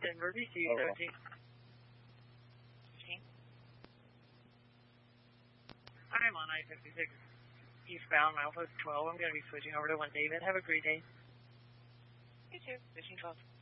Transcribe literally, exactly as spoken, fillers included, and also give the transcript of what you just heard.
Denver, B C Oh, well. seventeen. fifteen. I'm on I fifty-six eastbound, Alpha twelve. I'm going to be switching over to one David. Have a great day. You too. fifteen twelve.